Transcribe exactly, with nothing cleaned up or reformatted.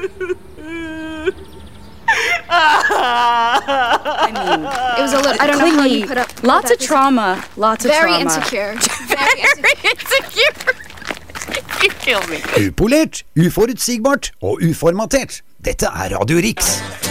I mean, it was a little, I don't know how you put up with Lots that. of trauma. Lots of Very trauma. insecure. Very insecure. You kill me. Upolert, uforutsigbart og uformatert. Dette er Radio Riks.